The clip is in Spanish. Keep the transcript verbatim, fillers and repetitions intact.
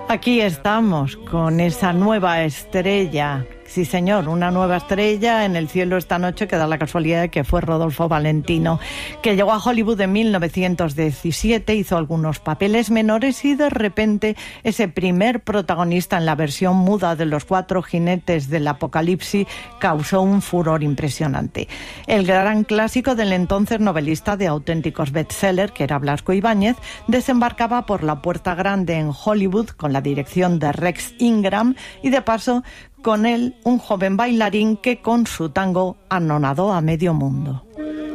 Aquí estamos con esa nueva estrella. Sí, señor, una nueva estrella en el cielo esta noche que da la casualidad de que fue Rodolfo Valentino, que llegó a Hollywood en mil novecientos diecisiete, hizo algunos papeles menores y de repente ese primer protagonista en la versión muda de Los Cuatro Jinetes del Apocalipsis causó un furor impresionante. El gran clásico del entonces novelista de auténticos bestsellers, que era Blasco Ibáñez, desembarcaba por la Puerta Grande en Hollywood con la dirección de Rex Ingram y de paso con él un joven bailarín que con su tango anonadó a medio mundo.